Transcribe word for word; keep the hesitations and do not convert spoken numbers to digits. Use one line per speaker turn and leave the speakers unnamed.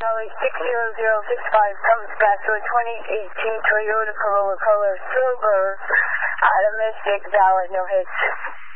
Charlie six zero zero six five comes back to a twenty eighteen Toyota Corolla color silver out of Mystic, valid, no hits.